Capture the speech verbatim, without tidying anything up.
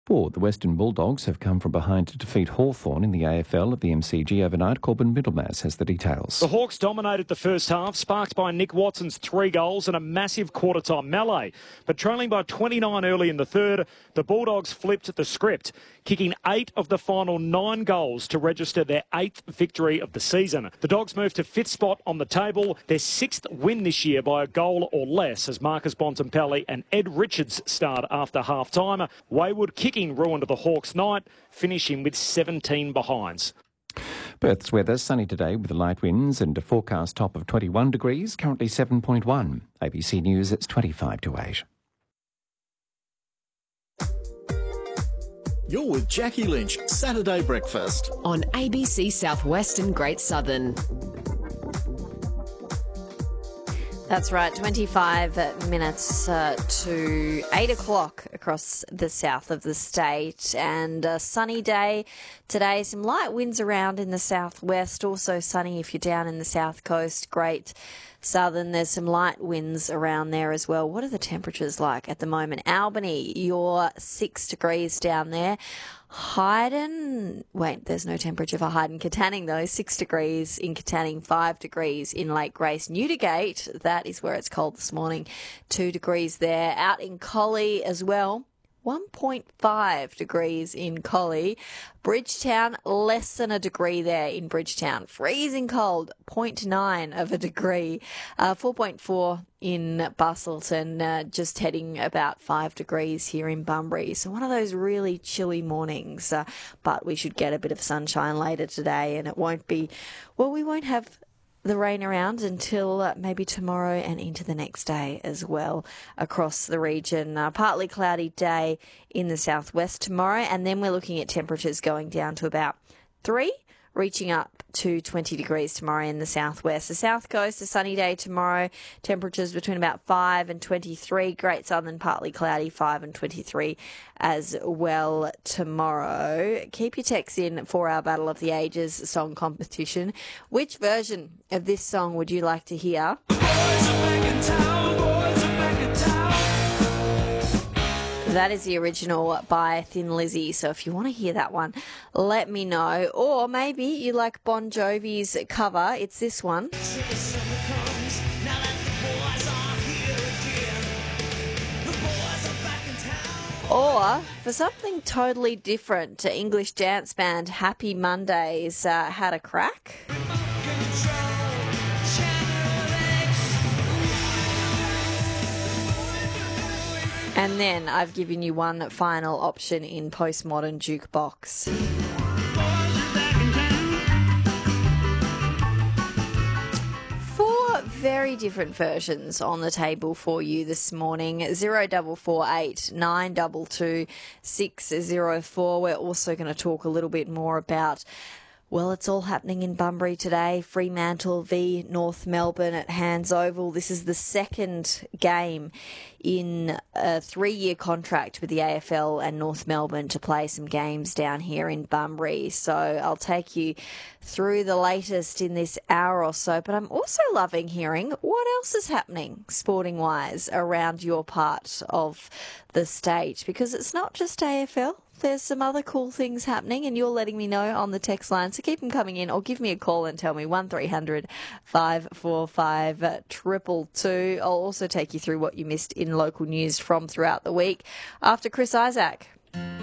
Four, the Western Bulldogs have come from behind to defeat Hawthorn in the A F L at the M C G overnight. Corbin Middlemass has the details. The Hawks dominated the first half, sparked by Nick Watson's three goals and a massive quarter-time melee. But trailing by twenty-nine early in the third, the Bulldogs flipped the script, kicking eight of the final nine goals to register their eighth victory of the season. The Dogs moved to fifth spot on the table, their sixth win this year by a goal or less, as Marcus Bontempelli and Ed Richards starred after half-time. Wayward kicking ruined the Hawks' night, finishing with seventeen behinds. Perth's weather sunny today with light winds and a forecast top of twenty-one degrees, currently seven point one. A B C News, it's twenty-five to eight. You're with Jackie Lynch, Saturday Breakfast. On A B C Southwest and Great Southern. That's right, twenty-five minutes uh, to eight o'clock across the south of the state, and a sunny day today. Some light winds around in the southwest, also sunny if you're down in the south coast. Great Southern, there's some light winds around there as well. What are the temperatures like at the moment? Albany, you're six degrees down there. Hayden, wait, there's no temperature for Hayden. Katanning, though, six degrees in Katanning, five degrees in Lake Grace. Newdigate, that is where it's cold this morning, two degrees there. Out in Collie as well, one point five degrees in Collie. Bridgetown, less than a degree there in Bridgetown. Freezing cold, zero point nine of a degree. Uh, four point four in Bustleton, uh, just heading about five degrees here in Bunbury. So one of those really chilly mornings, uh, but we should get a bit of sunshine later today, and it won't be, well, we won't have the rain around until uh, maybe tomorrow and into the next day as well across the region. Uh, partly cloudy day in the southwest tomorrow, and then we're looking at temperatures going down to about three, reaching up to twenty degrees tomorrow in the southwest. The south coast, a sunny day tomorrow, temperatures between about five and twenty-three. Great Southern, partly cloudy, five and twenty-three as well tomorrow. Keep your texts in for our Battle of the Ages song competition. Which version of this song would you like to hear? Boys are back in town, boys are back in town. That is the original by Thin Lizzy, so if you want to hear that one, let me know. Or maybe you like Bon Jovi's cover, it's this one. Or, for something totally different, English dance band Happy Mondays uh, had a crack. And then I've given you one final option in Postmodern Jukebox. Four very different versions on the table for you this morning. zero four four eight nine two two six zero four. We're also going to talk a little bit more about, well, it's all happening in Bunbury today. Fremantle v North Melbourne at Hands Oval. This is the second game in a three-year contract with the A F L and North Melbourne to play some games down here in Bunbury. So I'll take you through the latest in this hour or so. But I'm also loving hearing what else is happening sporting-wise around your part of the state, because it's not just A F L. There's some other cool things happening, and you're letting me know on the text line. So keep them coming in, or give me a call and tell me one three hundred five four five two two two. I'll also take you through what you missed in local news from throughout the week after Chris Isaac.